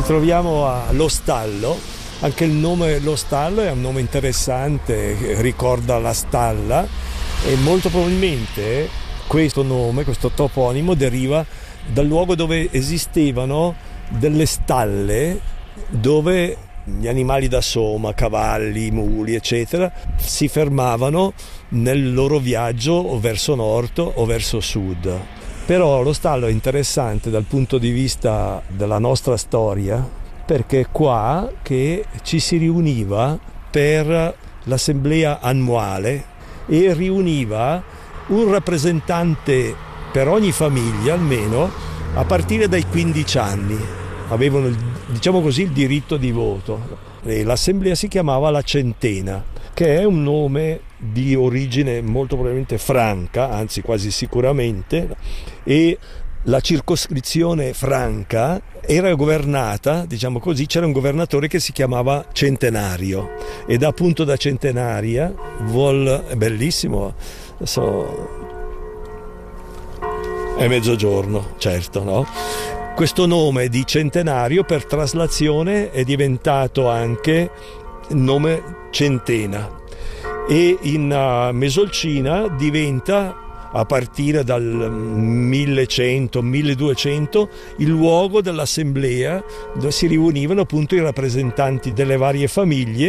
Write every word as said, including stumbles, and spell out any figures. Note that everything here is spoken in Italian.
Ci troviamo allo stallo, anche il nome Lo Stallo è un nome interessante, ricorda la stalla e molto probabilmente questo nome, questo toponimo deriva dal luogo dove esistevano delle stalle dove gli animali da soma, cavalli, muli, eccetera, si fermavano nel loro viaggio o verso nord o verso sud. Però lo stallo è interessante dal punto di vista della nostra storia, perché è qua che ci si riuniva per l'assemblea annuale e riuniva un rappresentante per ogni famiglia almeno a partire dai quindici anni. Avevano, diciamo così, il diritto di voto. E l'assemblea si chiamava la Centena, che è un nome di origine molto probabilmente franca, anzi quasi sicuramente, e la circoscrizione franca era governata, diciamo così, c'era un governatore che si chiamava Centenario e da appunto da Centenaria vuol, è bellissimo, adesso è mezzogiorno, certo, no? Questo nome di Centenario per traslazione è diventato anche nome Centena e in uh, Mesolcina diventa a partire dal millecento milleduecento il luogo dell'assemblea dove si riunivano appunto i rappresentanti delle varie famiglie